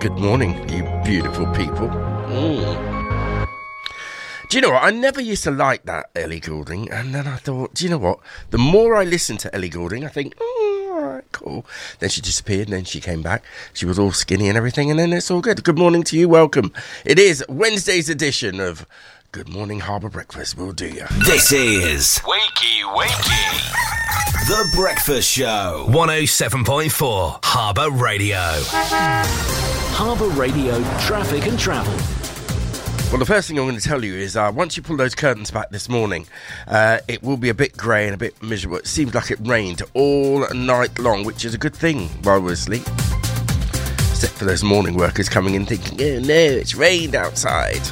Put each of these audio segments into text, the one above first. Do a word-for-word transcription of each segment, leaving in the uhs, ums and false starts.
Good morning, you beautiful people. Mm. Do you know what? I never used to like that Ellie Goulding, and then I thought, do you know what? The more I listen to Ellie Goulding, I think, oh, all right, cool. Then she disappeared, and then she came back. She was all skinny and everything, and then it's all good. Good morning to you. Welcome. It is Wednesday's edition of Good Morning Harbour Breakfast. Will do ya. This is Wakey Wakey, The Breakfast Show. one oh seven point four Harbour Radio. Harbour Radio Traffic and Travel. Well, the first thing I'm going to tell you is uh, once you pull those curtains back this morning, uh, it will be a bit grey and a bit miserable. It seems like it rained all night long, which is a good thing while we're asleep. Except for those morning workers coming in thinking, oh no, it's rained outside.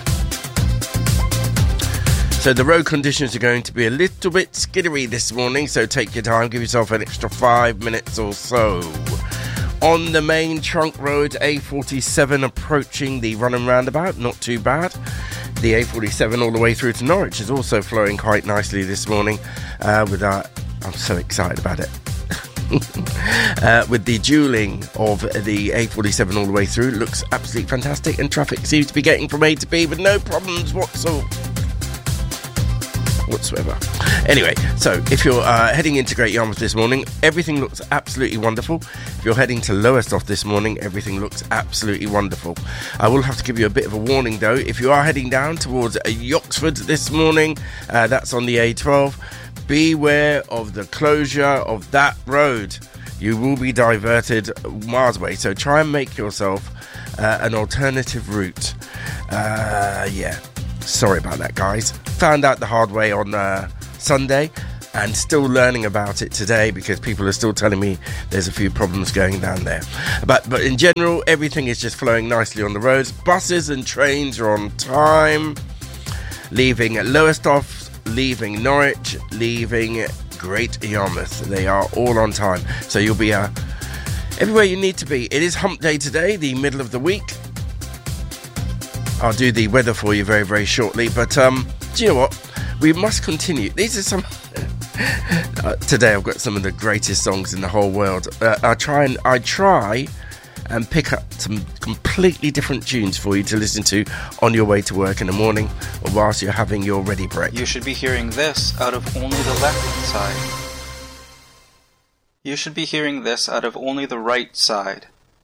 So the road conditions are going to be a little bit skiddery this morning, so take your time, give yourself an extra five minutes or so. On the main trunk road, A forty-seven approaching the Running Roundabout, not too bad. The A forty-seven all the way through to Norwich is also flowing quite nicely this morning. Uh, with our, I'm so excited about it. uh, with the duelling of the A forty-seven all the way through, looks absolutely fantastic, and traffic seems to be getting from A to B with no problems whatsoever. whatsoever. Anyway, so if you're uh, heading into Great Yarmouth this morning, everything looks absolutely wonderful. If you're heading to Lowestoft this morning, everything looks absolutely wonderful. I will have to give you a bit of a warning though. If you are heading down towards uh, Yoxford this morning, uh, that's on the A twelve, beware of the closure of that road. You will be diverted miles away, so try and make yourself uh, an alternative route. Uh, yeah. Sorry about that, guys. Found out the hard way on uh, Sunday and still learning about it today because people are still telling me there's a few problems going down there. But but in general, everything is just flowing nicely on the roads. Buses and trains are on time. Leaving Lowestoft, leaving Norwich, leaving Great Yarmouth. They are all on time. So you'll be uh, everywhere you need to be. It is Hump Day today, the middle of the week. I'll do the weather for you very, very shortly. But um, do you know what? We must continue. These are some... uh, today I've got some of the greatest songs in the whole world. Uh, I try and I try and pick up some completely different tunes for you to listen to on your way to work in the morning or whilst you're having your ready break. You should be hearing this out of only the left side. You should be hearing this out of only the right side.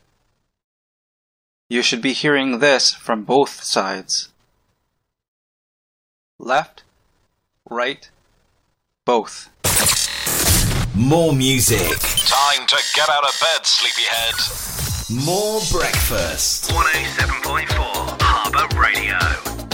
You should be hearing this from both sides. Left, right, both. More music. time to get out of bed, sleepyhead. More breakfast. one oh seven point four